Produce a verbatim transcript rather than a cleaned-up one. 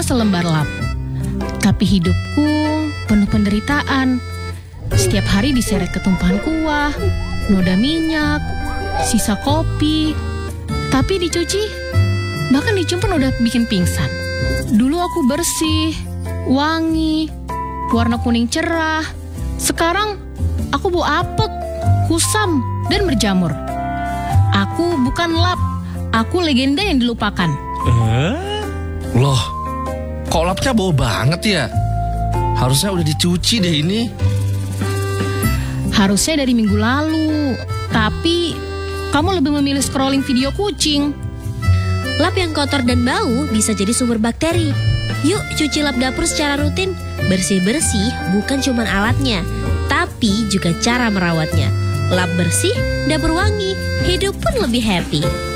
selembar lap. Tapi hidupku penuh penderitaan. Setiap hari diseret ketumpahan kuah, noda minyak, sisa kopi. Tapi dicuci, bahkan dicium pun udah bikin pingsan. Dulu aku bersih, wangi, warna kuning cerah. Sekarang aku bau apek, kusam, dan berjamur. Aku bukan lap, aku legenda yang dilupakan. Eh? Loh, kok lapnya bau banget ya? Harusnya udah dicuci deh ini. Harusnya dari minggu lalu, tapi kamu lebih memilih scrolling video kucing. Lap yang kotor dan bau bisa jadi sumber bakteri. Yuk cuci lap dapur secara rutin. Bersih-bersih bukan cuma alatnya, tapi juga cara merawatnya. Lap bersih, dapur wangi, hidup pun lebih happy.